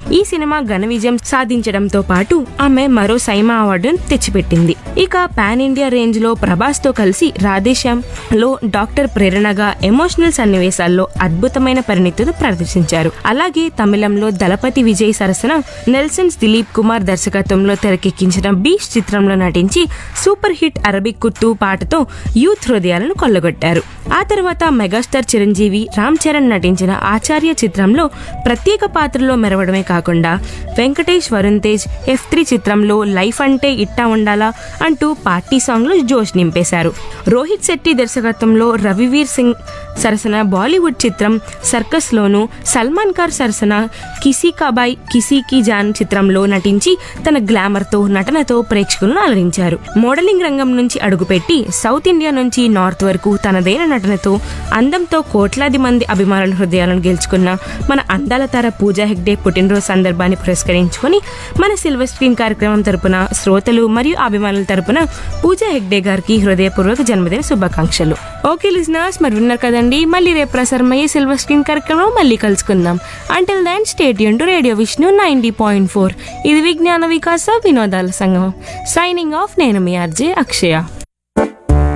ఈ సినిమా ఘన విజయం సాధించడంతో పాటు ఆమె మరో సైమా అవార్డును తెచ్చిపెట్టింది. ఇక పాన్ ఇండియా రేంజ్ లో ప్రభాస్ తో కలిసి రాధేశ్యామ్ లో డాక్టర్ ప్రేరణగా ఎమోషనల్ సన్నివేశాల్లో అద్భుతమైన పరిణితిని ప్రదర్శించారు. అలాగే తమిళంలో దళపతి విజయ్ సరసన నెల్సన్స్ దిలీప్ కుమార్ దర్శకత్వంలో తెరకెక్కించిన బీచ్ చిత్రంలో నటించి సూపర్ హిట్ అరబిక్ కుత్తు పాటతో యూత్ హృదయాలను కొల్లగొట్టారు. ఆ తర్వాత మెగాస్టార్ చిరంజీవి, రామ్ చరణ్ నటించిన ఆచార్య చిత్రంలో ప్రత్యేక పాత్రలో మెరవడమే కాకుండా వెంకటేష్, వరుణ్ తేజ్ F3 చిత్రంలో లైఫ్ అంటే ఇట్టా ఉండాలా అంటూ పార్టీ సాంగ్ లో జోష్ నింపేశారు. రోహిత్ శెట్టి దర్శకత్వంలో రవివీర్ సింగ్ సరసన బాలీవుడ్ చిత్రం సర్కస్ లోను, సల్మాన్ ఖాన్ సరసన కిసీ కా బాయ్ కిసీ కి జాన్ చిత్రంలో నటించి తన గ్లామర్ తో నటనతో ప్రేక్షకులను అలరించారు. మోడలింగ్ రంగం నుంచి అడుగుపెట్టి సౌత్ ఇండియా నుంచి నార్త్ వరకు తనదైన నటనతో అందంతో కోట్లాది మంది అభిమానుల హృదయాలను గెలుచుకున్న మన అందాల తార పూజా హెగ్డే పుట్టినరోజు సందర్భాన్ని పురస్కరించుకొని మన సిల్వర్ స్క్రీన్ కార్యక్రమం తరపున శ్రోతలు మరియు అభిమానుల తరపున పూజా హెగ్డే గారికి హృదయపూర్వక జన్మదిన శుభాకాంక్షలు. ఓకే లిజనర్స్, మరి విన్నారు కదండి, మళ్ళీ రేపు ప్రసారమయ్యే సిల్వర్ స్క్రీన్ కార్యక్రమం మళ్ళీ కలుసుకుందాం. Until then stay tune to radio Vishnu 90.4. ఇది విజ్ఞాన వికాస వినోదాల సంగమం. సైనింగ్ ఆఫ్, నేను మీ ఆర్జే అక్షయ.